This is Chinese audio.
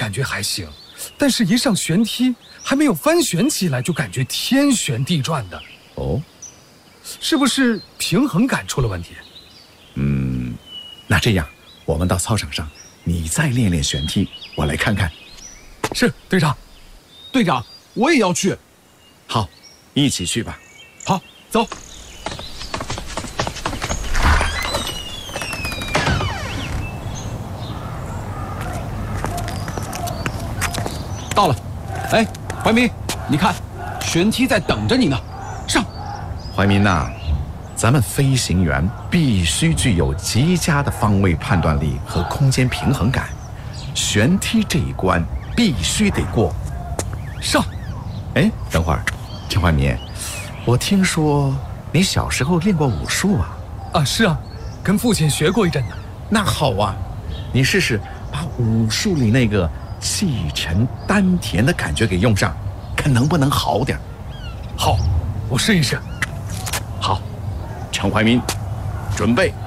感觉还行，但是一上旋梯，还没有翻旋起来，就感觉天旋地转的。 哦， 是不是平衡感出了问题？ 那这样，我们到操场上，你再练练旋梯，我来看看。 是，队长。队长，我也要去。 好，一起去吧。 好，走。到了。哎，怀民，你看，旋梯在等着你呢。上。 怀民呐，咱们飞行员必须具有极佳的方位判断力和空间平衡感，旋梯这一关必须得过。 上。 哎，等会儿，陈怀民，我听说你小时候练过武术啊？ 啊，是啊，跟父亲学过一阵呢。 那好啊，你试试把武术里那个气沉丹田的感觉给用上，看能不能好点。 好，我试一试。 好，陈怀民，准备。